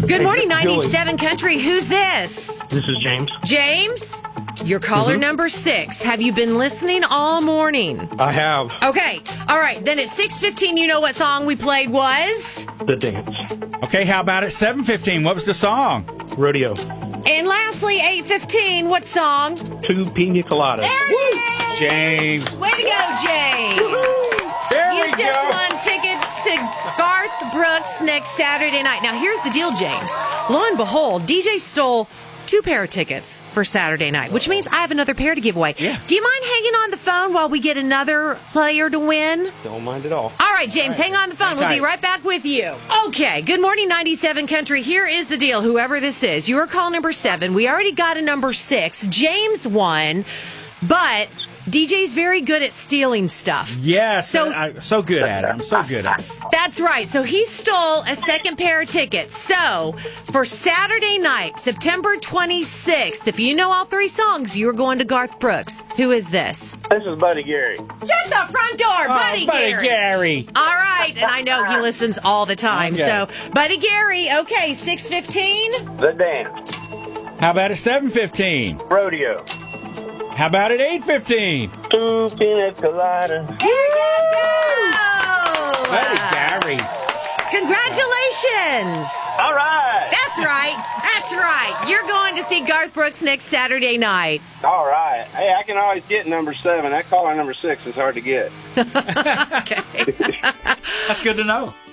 Good morning, 97 Country. Who's this? This is James. James, you're caller number 6. Have you been listening all morning? I have. Okay. All right. Then at 6:15, you know what song we played was? The Dance. Okay, how about at 7:15? What was the song? Rodeo. And lastly, 8:15, what song? 2 Pina Coladas. There it is! James. Way to go, James! There You we just go. won tickets to Garth Brooks next Saturday night. Now, here's the deal, James. Lo and behold, DJ stole 2 pair of tickets for Saturday night, which means I have another pair to give away. Yeah. Do you mind hanging on the phone while we get another player to win? Don't mind at all. All right, James, hang on the phone. We'll be right back with you. Okay, good morning, 97 Country. Here is the deal, whoever this is. You are call number 7. We already got a number 6. James won, but DJ's very good at stealing stuff. Yes, So- I'm so good at it. I'm so good at it. That's right. So he stole a second pair of tickets. So for Saturday night, September 26th, if you know all 3 songs, you're going to Garth Brooks. Who is this? This is Buddy Gary. Shut the front door, Buddy Gary. Gary. All right, and I know he listens all the time. Okay. So, Buddy Gary, okay, 6:15. The Dance. How about at 7:15? Rodeo. How about at 8:15? 2 Pina Coladas. There you go. Buddy Gary. Congratulations. All right. That's right. That's right. You're going to see Garth Brooks next Saturday night. All right. Hey, I can always get number 7. That caller number 6 is hard to get. Okay. That's good to know.